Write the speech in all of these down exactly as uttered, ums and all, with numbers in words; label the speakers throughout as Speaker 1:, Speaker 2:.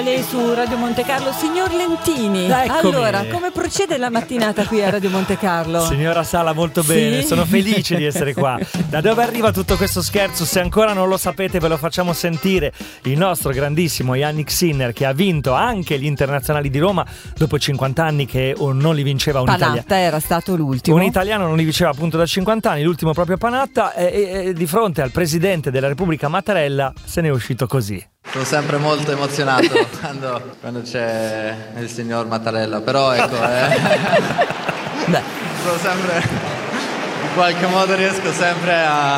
Speaker 1: Lei su Radio Monte Carlo, signor Lentini.
Speaker 2: Eccomi.
Speaker 1: Allora, come procede la mattinata qui a Radio Monte Carlo?
Speaker 2: Signora Sala, molto bene,
Speaker 1: sì?
Speaker 2: Sono felice di essere qua. Da dove arriva tutto questo scherzo? Se ancora non lo sapete ve lo facciamo sentire. Il nostro grandissimo Jannik Sinner, che ha vinto anche gli internazionali di Roma dopo cinquanta anni, che non li vinceva un italiano.
Speaker 1: Panatta era stato l'ultimo.
Speaker 2: Un italiano non li vinceva appunto da cinquanta anni, l'ultimo proprio Panatta, e, e, e di fronte al presidente della Repubblica Mattarella se ne è uscito così.
Speaker 3: Sono sempre molto emozionato quando, quando c'è il signor Mattarella, però ecco, eh,
Speaker 1: Beh.
Speaker 3: sono sempre, in qualche modo riesco sempre a,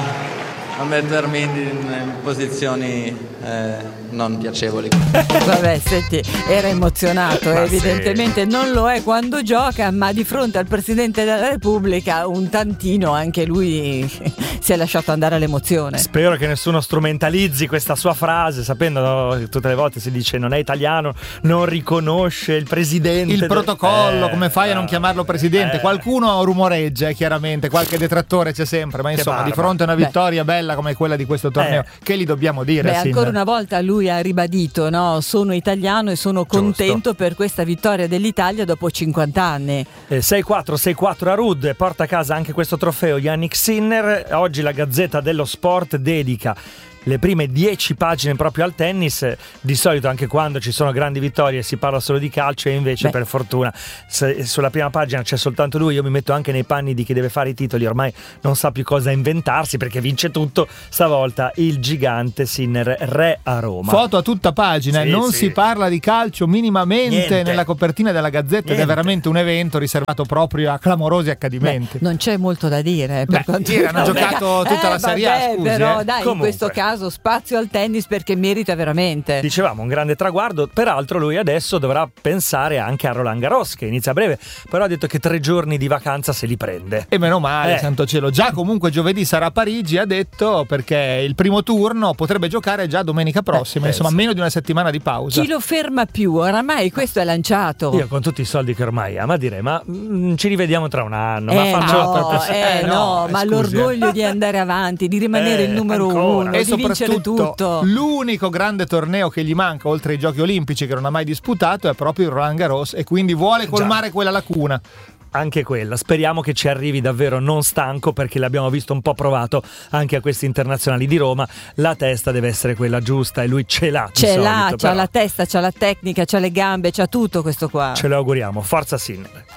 Speaker 3: a mettermi in, in posizioni eh, non piacevoli.
Speaker 1: Vabbè, senti, era emozionato,
Speaker 2: Ma
Speaker 1: evidentemente sì. Non lo è quando gioca, ma di fronte al Presidente della Repubblica un tantino anche lui si è lasciato andare all'emozione.
Speaker 2: Spero che nessuno strumentalizzi questa sua frase, sapendo, no, tutte le volte si dice non è italiano, non riconosce il presidente.
Speaker 4: Il protocollo,
Speaker 2: eh,
Speaker 4: come fai a non chiamarlo presidente?
Speaker 2: Eh.
Speaker 4: Qualcuno rumoreggia, chiaramente, qualche detrattore c'è sempre, ma insomma
Speaker 2: barba.
Speaker 4: di fronte a una
Speaker 1: Beh.
Speaker 4: vittoria bella come quella di questo torneo,
Speaker 2: Eh.
Speaker 4: che gli dobbiamo dire?
Speaker 1: Beh,
Speaker 4: Sinner?
Speaker 1: ancora una volta lui ha ribadito, no? Sono italiano e sono contento
Speaker 2: Giusto.
Speaker 1: per questa vittoria dell'Italia dopo cinquanta anni.
Speaker 2: Eh, sei quattro sei quattro a Rud, porta a casa anche questo trofeo Jannik Sinner. Oggi la Gazzetta dello Sport dedica le prime dieci pagine proprio al tennis. Di solito anche quando ci sono grandi vittorie si parla solo di calcio, e invece
Speaker 1: Beh.
Speaker 2: per fortuna se sulla prima pagina c'è soltanto lui. Io mi metto anche nei panni di chi deve fare i titoli, ormai non sa più cosa inventarsi perché vince tutto. Stavolta il gigante Sinner, re a Roma.
Speaker 4: Foto a tutta pagina,
Speaker 2: Sì,
Speaker 4: non
Speaker 2: sì.
Speaker 4: si parla di calcio minimamente
Speaker 2: Niente.
Speaker 4: nella copertina della Gazzetta, ed
Speaker 2: Niente.
Speaker 4: è veramente un evento riservato proprio a clamorosi accadimenti.
Speaker 1: Beh, non c'è molto da dire, eh, per
Speaker 4: Beh,
Speaker 1: quanto
Speaker 4: ieri hanno giocato tutta
Speaker 1: eh,
Speaker 4: la Serie A,
Speaker 1: vabbè,
Speaker 4: scusi,
Speaker 1: però
Speaker 4: eh.
Speaker 1: dai, in
Speaker 2: Comunque.
Speaker 1: questo caso spazio al tennis perché merita veramente.
Speaker 2: Dicevamo un grande traguardo. Peraltro lui adesso dovrà pensare anche a Roland Garros, che inizia a breve, però ha detto che tre giorni di vacanza se li prende.
Speaker 4: E meno male,
Speaker 2: Eh.
Speaker 4: santo cielo. Già comunque giovedì sarà a Parigi, ha detto, perché il primo turno potrebbe giocare già domenica prossima,
Speaker 2: Eh,
Speaker 4: insomma
Speaker 2: sì.
Speaker 4: meno di una settimana di pausa.
Speaker 1: Chi lo ferma più? Oramai questo è lanciato.
Speaker 2: Io con tutti i soldi che ormai ama direi ma mm, ci rivediamo tra un anno.
Speaker 1: Eh
Speaker 2: ma faccio
Speaker 1: no,
Speaker 2: per-
Speaker 1: eh
Speaker 4: eh,
Speaker 1: no,
Speaker 4: no,
Speaker 1: ma
Speaker 4: scusi,
Speaker 1: l'orgoglio di andare avanti, di rimanere
Speaker 2: Eh,
Speaker 1: il numero
Speaker 2: ancora.
Speaker 1: uno,
Speaker 4: E
Speaker 1: di vincere
Speaker 4: soprattutto
Speaker 1: tutto.
Speaker 4: l'unico grande torneo che gli manca oltre ai giochi olimpici, che non ha mai disputato, è proprio il Roland Garros, e quindi vuole colmare quella lacuna.
Speaker 2: Anche quella, speriamo che ci arrivi davvero non stanco, perché l'abbiamo visto un po' provato anche a questi internazionali di Roma. La testa deve essere quella giusta e lui ce l'ha. di
Speaker 1: Ce l'ha,
Speaker 2: solito,
Speaker 1: c'ha
Speaker 2: però
Speaker 1: la testa, c'ha la tecnica, c'ha le gambe, c'ha tutto questo qua.
Speaker 2: ce lo auguriamo, forza Sinner.